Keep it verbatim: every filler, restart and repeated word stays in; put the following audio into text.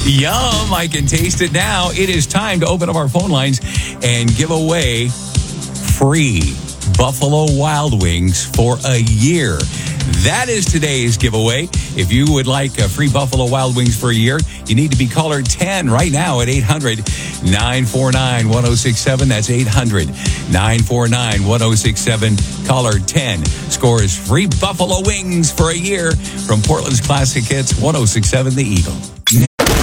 Yum, I can taste it now. It is time to open up our phone lines and give away free Buffalo Wild Wings for a year. That is today's giveaway. If you would like a free Buffalo Wild Wings for a year, you need to be caller ten right now at eight hundred, nine four nine, one oh six seven. That's eight hundred, nine four nine, one oh six seven. Caller ten scores free Buffalo Wings for a year from Portland's Classic Hits, one oh six seven The Eagle.